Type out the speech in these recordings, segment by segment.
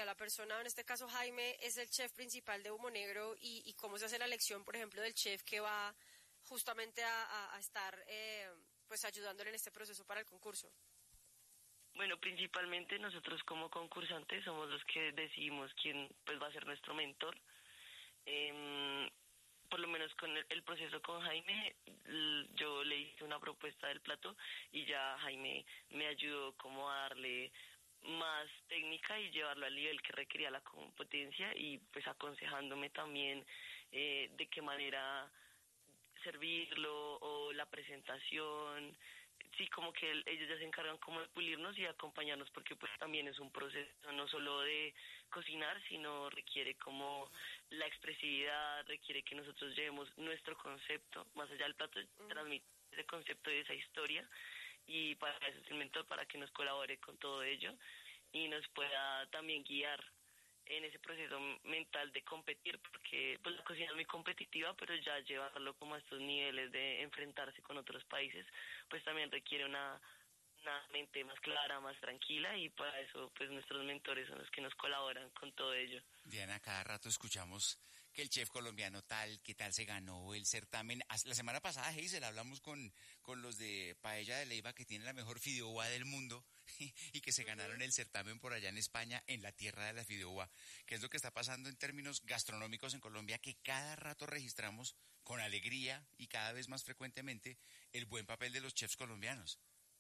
Colombia? La persona, en este caso Jaime, es el chef principal de Humo Negro y cómo se hace la elección, por ejemplo, del chef que va justamente a estar pues ayudándole en este proceso para el concurso. Bueno, principalmente nosotros como concursantes somos los que decidimos quién pues va a ser nuestro mentor. Por lo menos con el proceso con Jaime, yo le hice una propuesta del plato y ya Jaime me ayudó como a darle más técnica y llevarlo al nivel que requería la competencia y pues aconsejándome también de qué manera servirlo o la presentación. Sí, como que ellos ya se encargan como de pulirnos y acompañarnos porque pues también es un proceso no solo de cocinar, sino requiere como la expresividad, requiere que nosotros llevemos nuestro concepto, más allá del plato, transmitir ese concepto de esa historia y para eso es el mentor, para que nos colabore con todo ello y nos pueda también guiar en ese proceso mental de competir, porque pues la cocina es muy competitiva, pero ya llevarlo como a estos niveles de enfrentarse con otros países, pues también requiere una mente más clara, más tranquila, y para eso pues nuestros mentores son los que nos colaboran con todo ello. Diana, cada rato escuchamos que el chef colombiano tal, que tal se ganó el certamen. La semana pasada, Hazel, hablamos con los de Paella de Leyva, que tienen la mejor fideuá del mundo, y que se ganaron el certamen por allá en España, en la tierra de la fideuá. ¿Qué es lo que está pasando en términos gastronómicos en Colombia? Que cada rato registramos con alegría y cada vez más frecuentemente el buen papel de los chefs colombianos.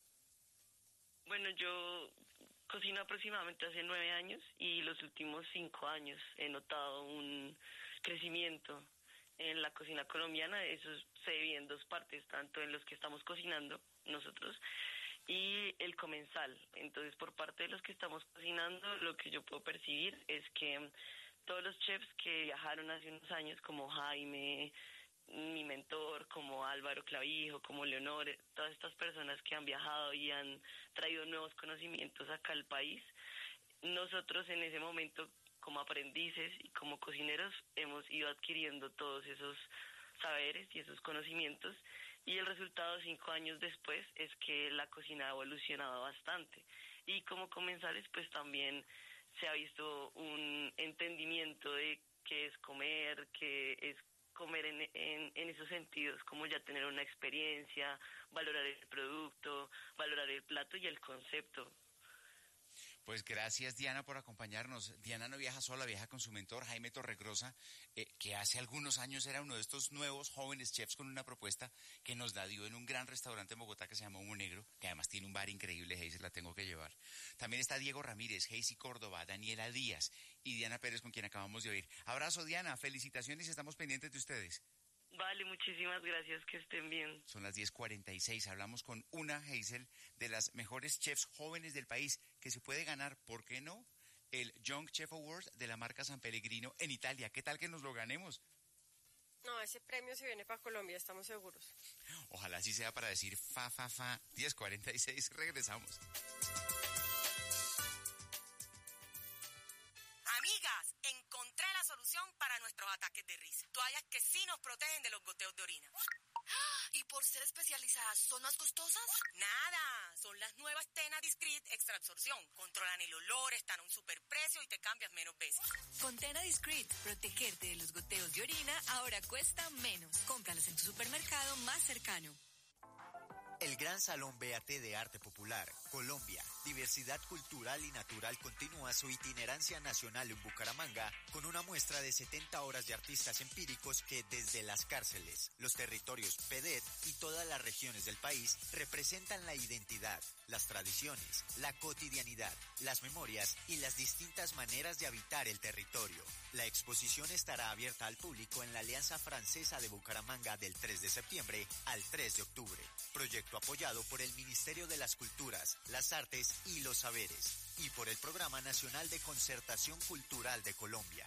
Bueno, yo cocino aproximadamente hace 9 años y los últimos 5 años he notado un crecimiento en la cocina colombiana. Eso se divide en dos partes, tanto en los que estamos cocinando nosotros y el comensal. Entonces, por parte de los que estamos cocinando, lo que yo puedo percibir es que todos los chefs que viajaron hace unos años, como Jaime, mi mentor, como Álvaro Clavijo, como Leonor, todas estas personas que han viajado y han traído nuevos conocimientos acá al país, nosotros en ese momento como aprendices y como cocineros hemos ido adquiriendo todos esos saberes y esos conocimientos, y el resultado 5 años después es que la cocina ha evolucionado bastante, y como comensales pues también se ha visto un entendimiento de qué es comer, qué es comer en esos sentidos, como ya tener una experiencia, valorar el producto, valorar el plato y el concepto. Pues gracias, Diana, por acompañarnos. Diana no viaja sola, viaja con su mentor, Jaime Torregrosa, que hace algunos años era uno de estos nuevos jóvenes chefs con una propuesta que nos la dio en un gran restaurante en Bogotá que se llama Humo Negro, que además tiene un bar increíble. Hazel, la tengo que llevar. También está Diego Ramírez, Hazy Córdoba, Daniela Díaz y Diana Pérez, con quien acabamos de oír. Abrazo, Diana, felicitaciones y estamos pendientes de ustedes. Vale, muchísimas gracias, que estén bien. Son las 10:46, hablamos con una Hazel de las mejores chefs jóvenes del país, que se puede ganar, ¿por qué no?, el Young Chef Award de la marca San Pellegrino en Italia. ¿Qué tal que nos lo ganemos? No, ese premio se viene para Colombia, estamos seguros. Ojalá así sea para decir fa, 10:46, regresamos. Amigas, encontré la solución para nuestros ataques de risa. Toallas que sí nos protegen de los goteos de orina. ¿Y por ser especializadas son más costosas? Nada, son las nuevas Tena Discreet Extra Absorción. Controlan el olor, están a un superprecio y te cambias menos veces. Con Tena Discreet, protegerte de los goteos de orina ahora cuesta menos. Cómpralas en tu supermercado más cercano. El Gran Salón BAT de Arte Popular, Colombia, Diversidad Cultural y Natural continúa su itinerancia nacional en Bucaramanga con una muestra de 70 horas de artistas empíricos que desde las cárceles, los territorios PEDET y todas las regiones del país representan la identidad, las tradiciones, la cotidianidad, las memorias y las distintas maneras de habitar el territorio. La exposición estará abierta al público en la Alianza Francesa de Bucaramanga del 3 de septiembre al 3 de octubre. Proyecto apoyado por el Ministerio de las Culturas, las Artes y los Saberes y por el Programa Nacional de Concertación Cultural de Colombia.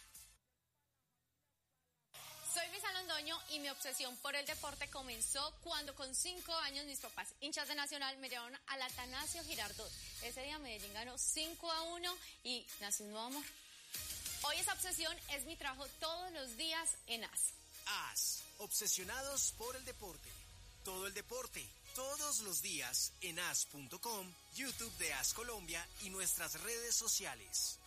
Soy Luisa Londoño y mi obsesión por el deporte comenzó cuando con 5 años mis papás, hinchas de Nacional, me llevaron al Atanasio Girardot. Ese día Medellín ganó 5-1 y nació un nuevo amor. Hoy esa obsesión es mi trabajo todos los días en AS. AS, obsesionados por el deporte. Todo el deporte, todos los días en as.com, YouTube de AS Colombia y nuestras redes sociales.